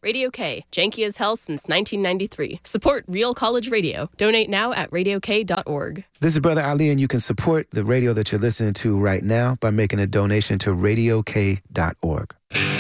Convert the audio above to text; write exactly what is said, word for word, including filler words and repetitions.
Radio K, janky as hell since nineteen ninety-three. Support Real College Radio. Donate now at radio k dot org. This is Brother Ali, and you can support the radio that you're listening to right now by making a donation to radio k dot org.